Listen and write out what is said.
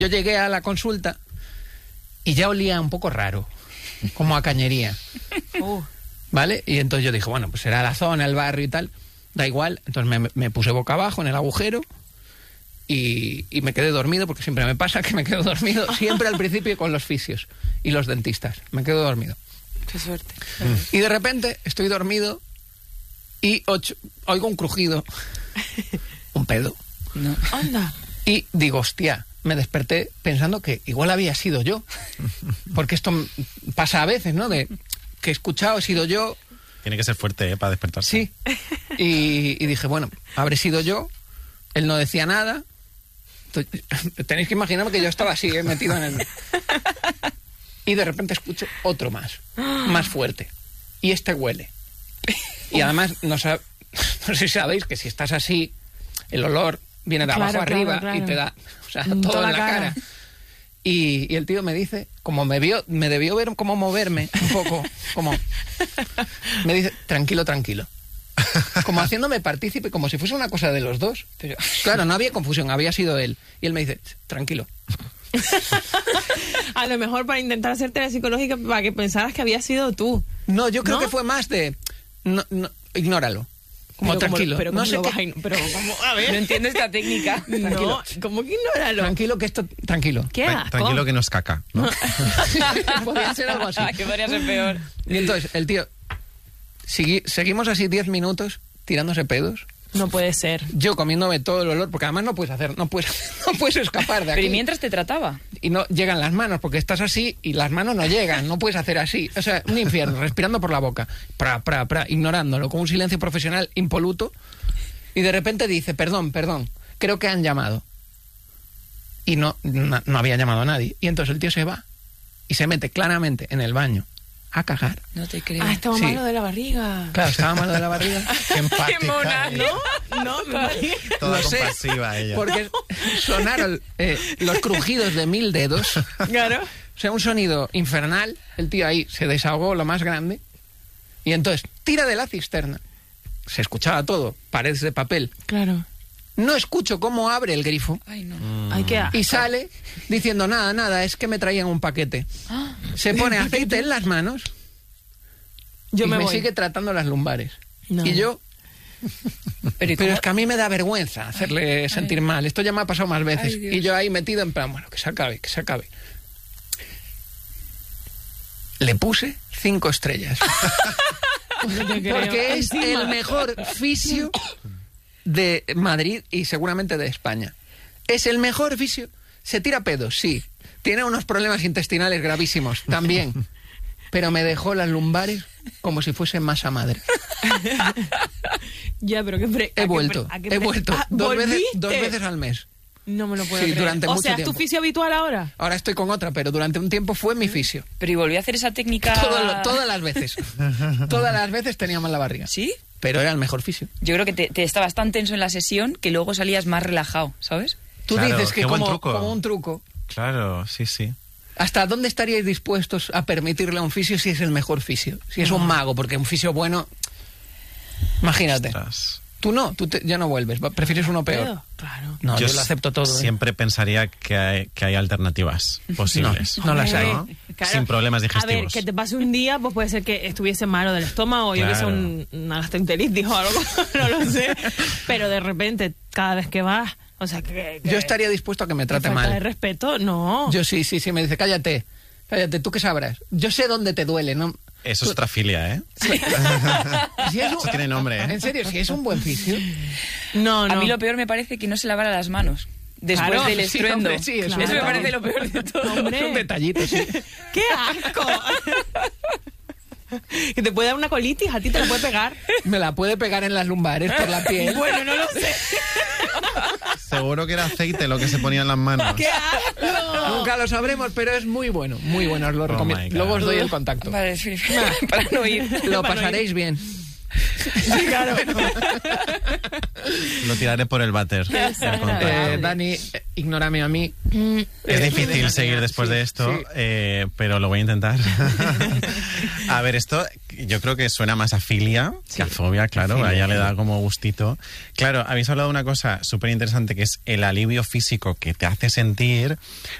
Yo llegué a la consulta y ya olía un poco raro, como a cañería. ¿Vale? Y entonces yo dije, bueno, pues será la zona, el barrio y tal, da igual. Entonces me puse boca abajo en el agujero y me quedé dormido, porque siempre me pasa que me quedo dormido, siempre al principio con los fisios y los dentistas. Me quedo dormido. Qué suerte. Y de repente estoy dormido y oigo un crujido, un pedo. No. Anda. Y digo, hostia, me desperté pensando que igual había sido yo. Porque esto pasa a veces, ¿no? De que he escuchado, he sido yo. Tiene que ser fuerte, para despertarse. Sí. Y dije, bueno, habré sido yo. Él no decía nada. Tenéis que imaginarme que yo estaba así, metido en el... Y de repente escucho otro más fuerte. Y este huele. Y además, no sé si sabéis que si estás así, el olor viene de abajo arriba y te da, o sea, todo en la cara. Y el tío me dice, como me debió ver cómo moverme un poco, como me dice, tranquilo, tranquilo. Como haciéndome partícipe, como si fuese una cosa de los dos. Pero, claro, no había confusión, había sido él. Y él me dice, tranquilo. A lo mejor para intentar hacerte la psicológica, para que pensaras que había sido tú. No, yo creo que fue más de, no, ignóralo. Como pero tranquilo. Pero no sé pero vamos a ver. No entiendo esta técnica. No, ¿cómo que ignóralo? Tranquilo que esto... Tranquilo. ¿Qué asco? Tranquilo que no es caca, ¿no? Podría ser algo así. Que podría ser peor. Y entonces, el tío... Seguimos así 10 minutos tirándose pedos. No puede ser. Yo comiéndome todo el olor, porque además no puedes escapar de aquí. Pero ¿y mientras te trataba? Y no llegan las manos, porque estás así y las manos no llegan, no puedes hacer así. O sea, un infierno, respirando por la boca, ignorándolo, con un silencio profesional impoluto. Y de repente dice, perdón, creo que han llamado. Y no había llamado a nadie. Y entonces el tío se va y se mete claramente en el baño a cagar. No te creo. Estaba malo de la barriga. Claro, estaba malo de la barriga. Qué empática. Qué mona, ella. No, me imagino. Toda Lo sé, compasiva ella. porque sonaron los crujidos de 1000 dedos. Claro. O sea, un sonido infernal. El tío ahí se desahogó lo más grande. Y entonces tira de la cisterna. Se escuchaba todo, paredes de papel. Claro. No escucho cómo abre el grifo. Ay, no. Ay, qué asco. Y sale diciendo, nada, es que me traían un paquete. Se pone aceite en las manos Yo y me voy. sigue tratando las lumbares. No. Y yo... Pero es que a mí me da vergüenza hacerle sentir mal. Esto ya me ha pasado más veces. Ay, Dios. Y yo ahí metido en plan, bueno, que se acabe. Le puse 5 estrellas. No te creo. Porque es Encima. el mejor fisio de Madrid y seguramente de España. Es el mejor fisio. Se tira pedos, sí. Tiene unos problemas intestinales gravísimos, también. Pero me dejó las lumbares como si fuese masa madre. Ya, pero qué He vuelto. Dos veces al mes. No me lo puedo Sí, creer. durante mucho ¿es tu tiempo. fisio habitual ahora? Ahora estoy con otra, pero durante un tiempo fue mi fisio. Pero ¿y volví a hacer esa técnica? Todas las veces. Todas las veces tenía mal la barriga. ¿Sí? Pero era el mejor fisio. Yo creo que te estabas tan tenso en la sesión que luego salías más relajado, ¿sabes? Tú Claro, dices que qué buen como truco. un truco. Claro, sí. ¿Hasta dónde estaríais dispuestos a permitirle a un fisio si es el mejor fisio? Si es un mago, porque un fisio bueno... Imagínate. Ostras. Tú no, ya no vuelves, prefieres uno peor. Claro. No, yo lo acepto todo. Siempre pensaría que hay alternativas posibles. No las hay. ¿no? Claro. Sin problemas A ver, digestivos. que te pase un día, pues puede ser que estuviese malo del estómago, yo que sé, Claro. una gastroenteritis o algo, no lo sé. Pero de repente, cada vez que vas, o sea, que Yo estaría dispuesto a que me trate falta de mal. respeto, no. Yo sí, me dice, cállate, ¿tú qué sabrás? Yo sé dónde te duele, ¿no? Eso es otra filia, ¿eh? Si es Eso tiene nombre, ¿eh? En serio, si es un buen fisio. No. A mí lo peor me parece que no se lavara las manos después Claro, del sí, estruendo. hombre, sí, eso Eso me es parece lo peor de todo. Hombre. Un detallito, sí. ¡Qué asco! Que te puede dar una colitis, a ti te la puede pegar. Me la puede pegar en las lumbares por la piel. Bueno, no lo sé. Seguro que era aceite lo que se ponía en las manos. ¡Qué asco! Nunca lo sabremos, pero es muy bueno, os lo recomiendo. my God. Luego os doy el contacto. Vale, sí, para no ir. Lo pasaréis bien. Sí, claro. Lo tiraré por el váter. Ya contaré. Dani, ignórame a mí. Es difícil seguir después de esto, sí. pero lo voy a intentar. A ver, esto yo creo que suena más a filia que a fobia, claro, Filia, a ella le da filia. como gustito. Claro, habéis hablado de una cosa súper interesante que es el alivio físico que te hace sentir,